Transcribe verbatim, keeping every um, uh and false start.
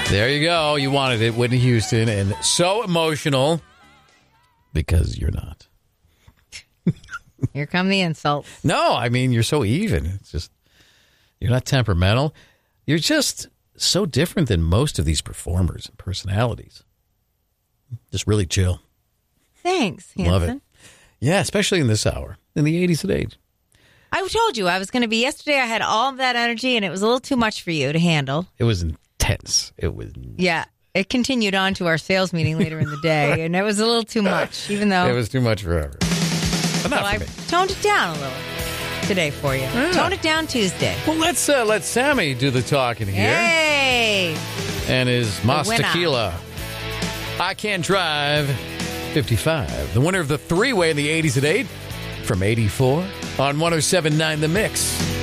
There you go. You wanted it, Whitney Houston, and so emotional because you're not. Here come the insults. No, I mean, you're so even. It's just, you're not temperamental. You're just so different than most of these performers and personalities. Just really chill. Thanks, Hanson. Love it. Yeah, especially in this hour, in the eighties and age. I told you I was going to be yesterday. I had all of that energy, and it was a little too much for you to handle. It was intense. It was. Yeah. It continued on to our sales meeting later in the day, and it was a little too much, even though... It was too much forever. But not so for I me. toned it down a little today for you. Yeah. Toned it down Tuesday. Well, let's uh, let Sammy do the talking here. Hey! And his Mas winner. Tequila. I Can't Drive fifty-five. The winner of the three-way in the eighties at eight from eighty-four on one oh seven point nine The Mix.